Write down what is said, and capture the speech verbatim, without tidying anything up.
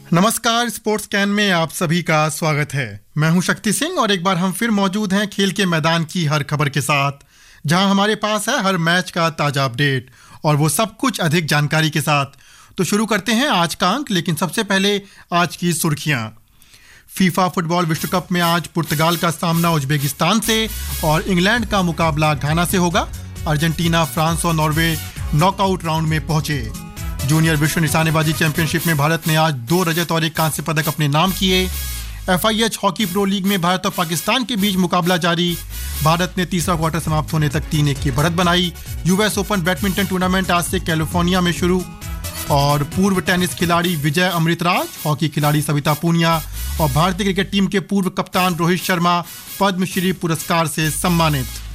नमस्कार, sports can में आप सभी का स्वागत है। मैं हूं शक्ति सिंह और एक बार हम फिर मौजूद हैं खेल के मैदान की हर खबर के साथ, जहां हमारे पास है हर मैच का ताजा अपडेट और वो सब कुछ अधिक जानकारी के साथ। तो शुरू करते हैं आज का अंक, लेकिन सबसे पहले आज की सुर्खियां। फीफा फुटबॉल विश्व कप में आज पुर्तगाल का सामना उज्बेकिस्तान से और इंग्लैंड का मुकाबला घाना से होगा। अर्जेंटीना, फ्रांस और नॉर्वे नॉकआउट राउंड में पहुंचे। जूनियर विश्व निशानेबाजी चैंपियनशिप में भारत ने आज दो रजत और एक कांस्य पदक अपने नाम किए। F I H hockey pro league में भारत और पाकिस्तान के बीच मुकाबला जारी। भारत ने तीसरा क्वार्टर समाप्त होने तक तीन एक की बढ़त बनाई। यूएस ओपन बैडमिंटन टूर्नामेंट आज से कैलिफोर्निया में शुरू। और पूर्व टेनिस खिलाड़ी विजय अमृतराज, हॉकी खिलाड़ी सविता पूनिया और भारतीय क्रिकेट टीम के पूर्व कप्तान रोहित शर्मा पद्मश्री पुरस्कार से सम्मानित।